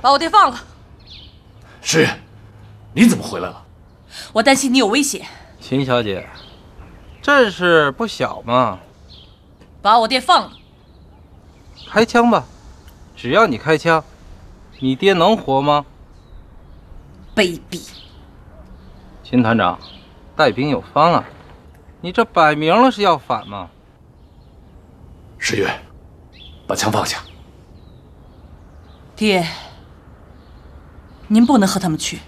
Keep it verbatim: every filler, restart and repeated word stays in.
把我爹放了。 石月，你怎么回来了？ 我担心你有危险。 秦小姐，这事不小嘛。 把我爹放了。 开枪吧，只要你开枪，你爹能活吗？ 卑鄙！ 秦团长，带兵有方啊，你这摆明了是要反嘛。 石月，把枪放下。 爹，您不能和他们去。